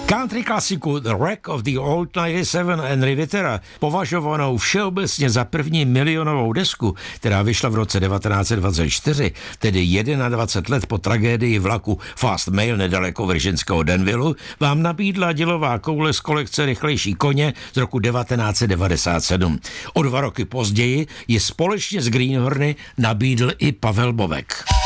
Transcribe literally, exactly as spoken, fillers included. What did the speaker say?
Country klasiku The Wreck of the Old devadesát sedm Henry Wittera, považovanou všeobecně za první milionovou desku, která vyšla v roce devatenáct set dvacet čtyři, tedy dvacet jedna let po tragédii vlaku Fast Mail nedaleko virginského Danvilleu, vám nabídla dělová koule z kolekce Rychlejší koně z roku devatenáct set devadesát sedm. O dva roky později ji společně s Greenhorny nabídl i Pavel Bobek.